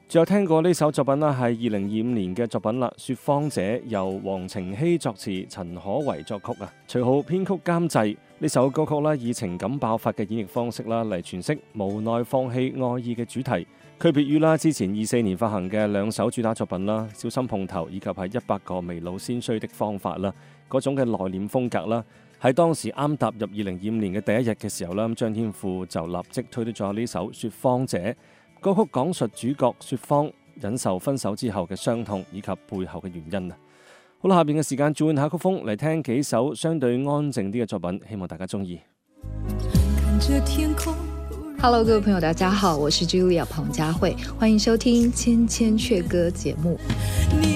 仲有聽過呢首作品啦，係2025年嘅作品啦，《說謊者》由黃晴晞作詞，陳可為作曲啊，徐浩編曲監製。呢首歌曲啦，以情感爆發嘅演繹方式啦嚟詮釋無奈放棄愛意嘅主題，區別於啦之前24年發行嘅2首主打作品啦，《小心碰頭》以及係100個未老先衰的方法啦，嗰種嘅內斂風格啦。喺當時啱踏入2025年嘅第一日嘅時候啦，張天賦就立即推出咗呢首《說謊者》。歌曲講述主角說謊忍受分手之後嘅傷痛以及背後嘅原因啊！好啦，下邊嘅時間轉下曲風嚟聽幾首相對安靜啲嘅作品，希望大家中意。 Hello， 各位朋友，大家好，我是 Julia 彭佳慧，歡迎收聽《千千闕歌》節目。